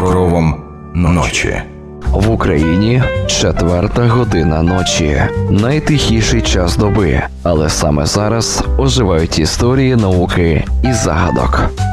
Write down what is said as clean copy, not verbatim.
покровом ночі. В Україні 4 година ночі. Найтихіший час доби. Але саме зараз оживають історії науки і загадок.